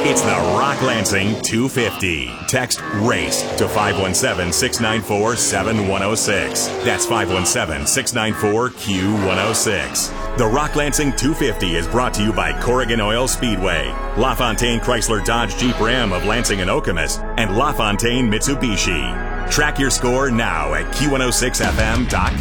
It's the Rock Lansing 250. Text RACE to 517-694-7106. That's 517-694-Q106. The Rock Lansing 250 is brought to you by Corrigan Oil Speedway, LaFontaine Chrysler Dodge Jeep Ram of Lansing and Okemos, and LaFontaine Mitsubishi. Track your score now at Q106FM.com.